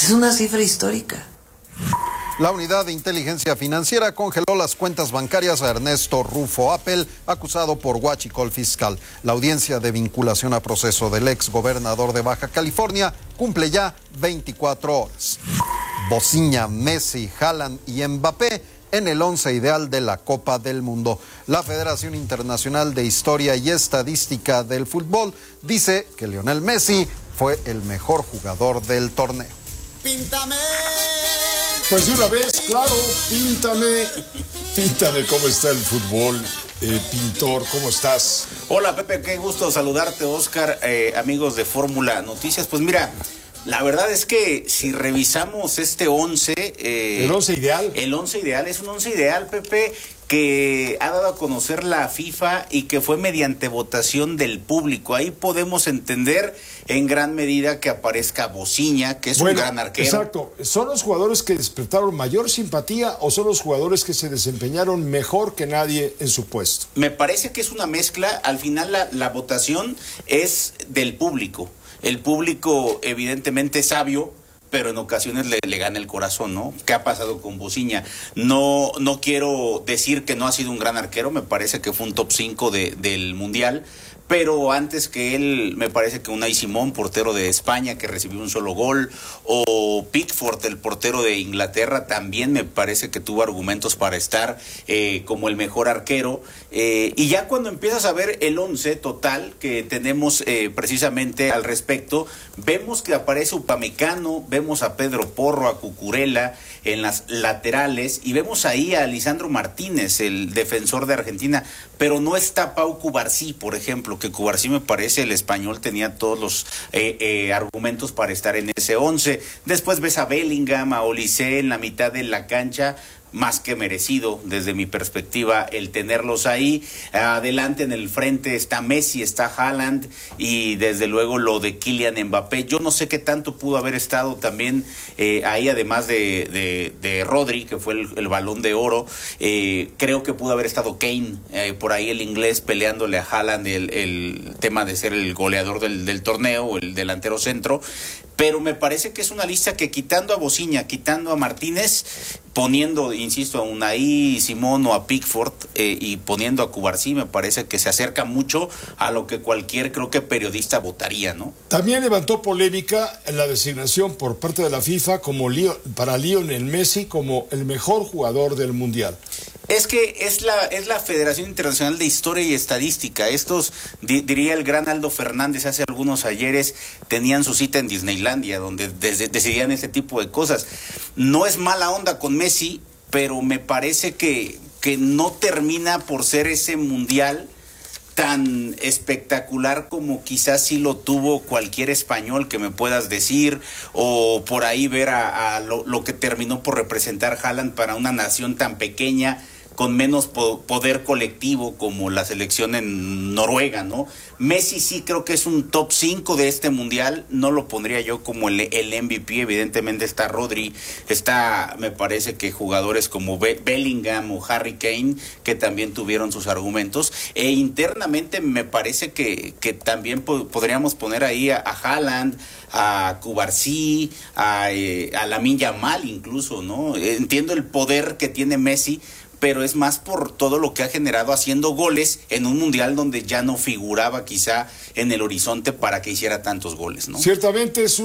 Es una cifra histórica. La unidad de inteligencia financiera congeló las cuentas bancarias a Ernesto Rufo Appel, acusado por huachicol fiscal. La audiencia de vinculación a proceso del ex gobernador de Baja California cumple ya 24 horas. Bociña, Messi, Haaland y Mbappé en el 11 ideal de la Copa del Mundo. La Federación Internacional de Historia y Estadística del Fútbol dice que Lionel Messi fue el mejor jugador del torneo. ¡Píntame! Pues de una vez, claro, píntame cómo está el fútbol. Pintor, ¿cómo estás? Hola Pepe, qué gusto saludarte, Oscar, amigos de Fórmula Noticias. Pues mira, la verdad es que si revisamos este 11... ¿El 11 ideal? El 11 ideal es un 11 ideal, Pepe, que ha dado a conocer la FIFA y que fue mediante votación del público. Ahí podemos entender en gran medida que aparezca Bociña, que es un gran arquero. Exacto. ¿Son los jugadores que despertaron mayor simpatía o son los jugadores que se desempeñaron mejor que nadie en su puesto? Me parece que es una mezcla. Al final la votación es del público. El público evidentemente es sabio, pero en ocasiones le gana el corazón, ¿no? ¿Qué ha pasado con Bociña? No quiero decir que no ha sido un gran arquero, me parece que fue un top 5 del Mundial, pero antes que él, me parece que Unai Simón, portero de España, que recibió un solo gol, o Pickford, el portero de Inglaterra, también me parece que tuvo argumentos para estar como el mejor arquero. Y ya cuando empiezas a ver el 11 total que tenemos precisamente al respecto, vemos que aparece Upamecano, vemos a Pedro Porro, a Cucurella en las laterales, y vemos ahí a Lisandro Martínez, el defensor de Argentina, pero no está Pau Cubarsí, por ejemplo, que Cubarsí me parece el español tenía todos los argumentos para estar en ese 11. Después ves a Bellingham, a Olise en la mitad de la cancha, más que merecido desde mi perspectiva el tenerlos ahí. Adelante en el frente está Messi, está Haaland y desde luego lo de Kylian Mbappé. Yo no sé qué tanto pudo haber estado también ahí, además de Rodri, que fue el Balón de Oro. Creo que pudo haber estado Kane, por ahí el inglés, peleándole a Haaland el tema de ser el goleador del torneo, o el delantero centro. Pero me parece que es una lista que, quitando a Bociña, quitando a Martínez, poniendo, insisto, a Unai Simón o a Pickford y poniendo a Cubarsí, me parece que se acerca mucho a lo que cualquier, creo que periodista votaría, ¿no? También levantó polémica en la designación por parte de la FIFA para Lionel Messi como el mejor jugador del Mundial. Es que es la Federación Internacional de Historia y Estadística. Estos, diría el gran Aldo Fernández hace algunos ayeres, tenían su cita en Disneylandia, donde decidían este tipo de cosas. No es mala onda con Messi, pero me parece que no termina por ser ese mundial tan espectacular como quizás sí lo tuvo cualquier español que me puedas decir, o por ahí ver a lo que terminó por representar Haaland para una nación tan pequeña, con menos poder colectivo como la selección en Noruega, ¿no? Messi sí creo que es un top 5 de este mundial, no lo pondría yo como el MVP, evidentemente está Rodri, está, me parece que jugadores como Bellingham o Harry Kane, que también tuvieron sus argumentos, e internamente me parece que también podríamos poner ahí a Haaland, a Cubarsí, a Lamine Yamal incluso, ¿no? Entiendo el poder que tiene Messi, pero es más por todo lo que ha generado haciendo goles en un mundial donde ya no figuraba quizá en el horizonte para que hiciera tantos goles, ¿no? Ciertamente es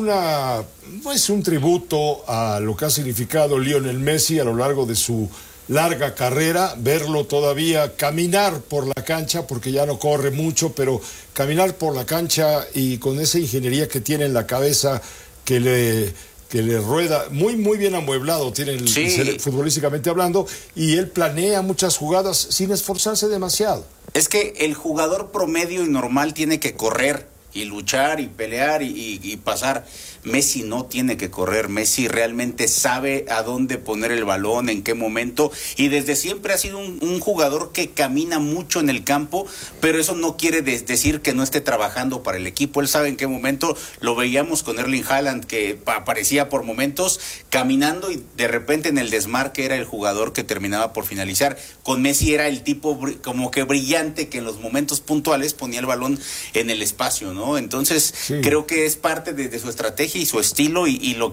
un tributo a lo que ha significado Lionel Messi a lo largo de su larga carrera, verlo todavía caminar por la cancha, porque ya no corre mucho, pero caminar por la cancha y con esa ingeniería que tiene en la cabeza que le rueda, muy bien amueblado tiene futbolísticamente hablando, y él planea muchas jugadas sin esforzarse demasiado. Es que el jugador promedio y normal tiene que correr y luchar y pelear y pasar. Messi no tiene que correr, Messi realmente sabe a dónde poner el balón, en qué momento, y desde siempre ha sido un jugador que camina mucho en el campo, pero eso no quiere decir que no esté trabajando para el equipo. Él sabe en qué momento. Lo veíamos con Erling Haaland, que aparecía por momentos caminando y de repente en el desmarque era el jugador que terminaba por finalizar. Con Messi era el tipo como que brillante, que en los momentos puntuales ponía el balón en el espacio, ¿no? Entonces creo que es parte de su estrategia y su estilo y lo